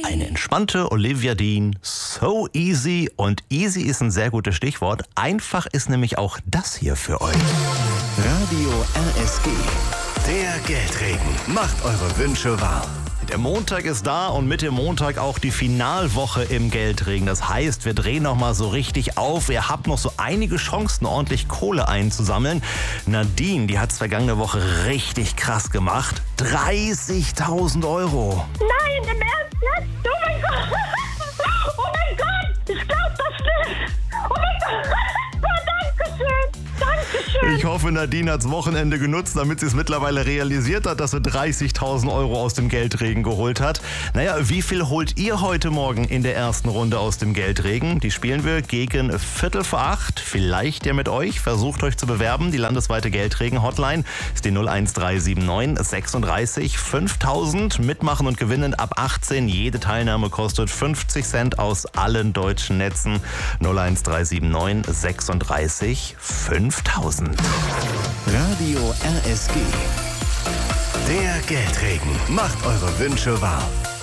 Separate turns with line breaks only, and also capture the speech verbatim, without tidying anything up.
Eine entspannte Olivia Dean, so easy. Und easy ist ein sehr gutes Stichwort. Einfach ist nämlich auch das hier für euch.
Radio R S G, der Geldregen macht eure Wünsche wahr.
Der Montag ist da und mit dem Montag auch die Finalwoche im Geldregen. Das heißt, wir drehen noch mal so richtig auf. Ihr habt noch so einige Chancen, ordentlich Kohle einzusammeln. Nadine, die hat es vergangene Woche richtig krass gemacht. dreißigtausend Euro.
Nein, im Ernst jetzt? Oh mein Gott! Oh mein Gott! Ich glaub das nicht! Oh mein Gott! Oh, Dankeschön! Dankeschön!
Ich hoffe, Nadine hat's Wochenende genutzt, damit sie es mittlerweile realisiert hat, dass sie dreißigtausend Euro aus dem Geldregen geholt hat. Naja, wie viel holt ihr heute Morgen in der ersten Runde aus dem Geldregen? Die spielen wir gegen Viertel vor acht. Vielleicht ja mit euch. Versucht euch zu bewerben. Die landesweite Geldregen-Hotline ist die null eins drei sieben neun sechsunddreißig fünftausend. Mitmachen und gewinnen ab achtzehn. Jede Teilnahme kostet fünfzig Cent aus allen deutschen Netzen. null eins drei sieben neun sechsunddreißig fünftausend.
Radio R S G, der Geldregen macht eure Wünsche wahr.